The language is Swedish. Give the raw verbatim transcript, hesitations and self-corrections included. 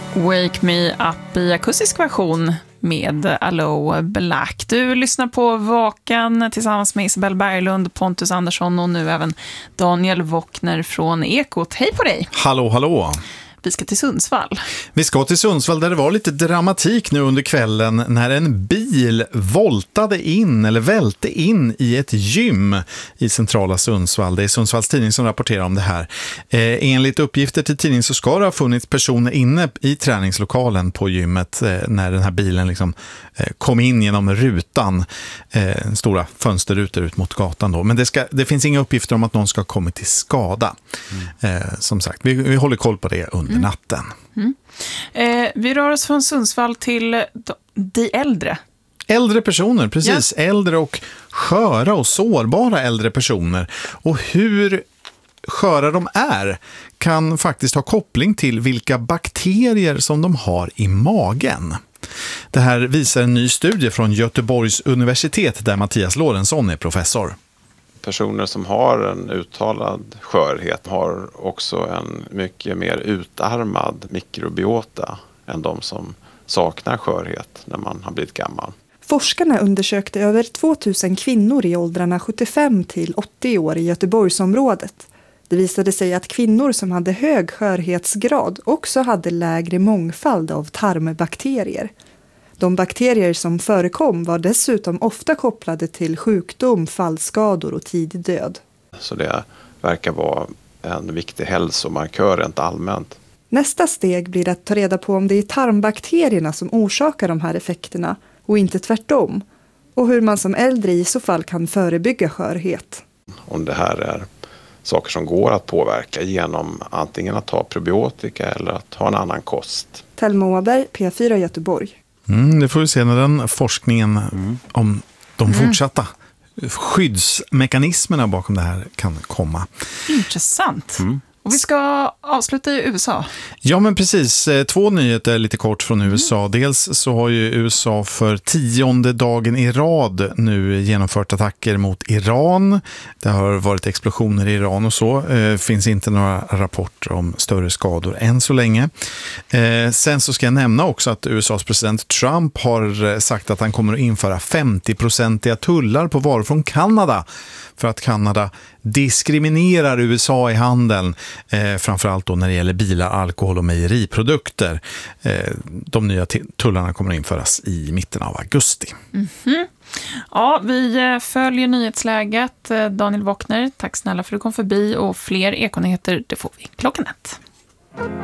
Wake Me Up i akustisk version med Aloe Black. Du lyssnar på Vaken tillsammans med Isabel Berglund, Pontus Andersson och nu även Daniel Wockner från Ekot. Hej på dig! Hallå, hallå! Vi ska till Sundsvall. Vi ska till Sundsvall där det var lite dramatik nu under kvällen när en bil voltade in eller välte in i ett gym i centrala Sundsvall. Det är Sundsvalls tidning som rapporterar om det här. Eh, enligt uppgifter till tidningen så ska det ha funnits personer inne i träningslokalen på gymmet eh, när den här bilen liksom, eh, kom in genom rutan. Eh, stora fönsterrutor ut mot gatan då. Men det, ska, det finns inga uppgifter om att någon ska ha kommit till skada. Mm. Eh, som sagt, vi, vi håller koll på det under Mm. natten. Mm. Eh, vi rör oss från Sundsvall till de äldre. Äldre personer, precis. Ja. Äldre och sköra och sårbara äldre personer. Och hur sköra de är kan faktiskt ha koppling till vilka bakterier som de har i magen. Det här visar en ny studie från Göteborgs universitet där Mattias Lorentzon är professor. Personer som har en uttalad skörhet har också en mycket mer utarmad mikrobiota än de som saknar skörhet när man har blivit gammal. Forskarna undersökte över tvåtusen kvinnor i åldrarna sjuttiofem till åttio år i Göteborgsområdet. Det visade sig att kvinnor som hade hög skörhetsgrad också hade lägre mångfald av tarmbakterier. De bakterier som förekom var dessutom ofta kopplade till sjukdom, fallskador och tidig död. Så det verkar vara en viktig hälsomarkör rent allmänt. Nästa steg blir att ta reda på om det är tarmbakterierna som orsakar de här effekterna och inte tvärtom. Och hur man som äldre i så fall kan förebygga skörhet. Om det här är saker som går att påverka genom antingen att ta probiotika eller att ha en annan kost. Thelma Åberg, P fyra Göteborg. Mm, det får vi se när den forskningen mm. om de fortsatta mm. skyddsmekanismerna bakom det här kan komma. Intressant. Mm. Och vi ska avsluta i U S A. Ja, men precis. Två nyheter lite kort från U S A. Mm. Dels så har ju U S A för tionde dagen i rad nu genomfört attacker mot Iran. Det har varit explosioner i Iran och så. Eh, finns inte några rapporter om större skador än så länge. Eh, sen så ska jag nämna också att U S A:s president Trump har sagt att han kommer att införa femtio-procentiga tullar på varor från Kanada för att Kanada diskriminerar U S A i handeln, eh, framförallt då när det gäller bilar, alkohol och mejeriprodukter. Eh, de nya t- tullarna kommer att införas i mitten av augusti. Mm-hmm. Ja, vi följer nyhetsläget. Daniel Wockner, tack snälla för att du kom förbi och fler ekonyheter, det får vi klockan ett.